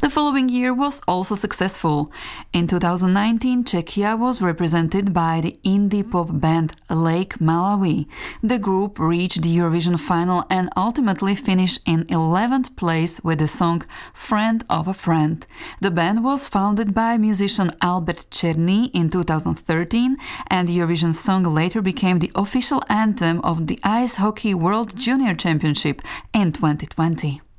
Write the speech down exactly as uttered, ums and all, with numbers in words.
The following year was also successful. In two thousand nineteen, Czechia was represented by the indie pop band Lake Malawi. The group reached the Eurovision final and ultimately finished in eleventh place with the song Friend of a Friend. The band was founded by musician Albert Černý in two thousand thirteen, and the Eurovision song later became the official anthem of the Ice Hockey World Junior Championship in twenty twenty.